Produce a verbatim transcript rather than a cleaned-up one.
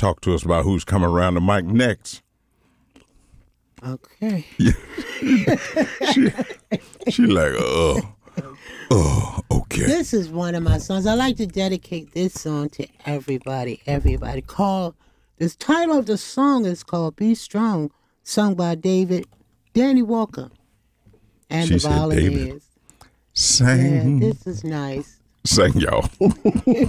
talk to us about who's coming around the mic next. Okay. Yeah. she, she like, oh, oh, okay. This is one of my songs. I like to dedicate this song to everybody, everybody. Call, the title of the song is called Be Strong, sung by David, Danny Walker, and She the said, David, Volunteers. sing. Yeah, this is nice. Sing, y'all.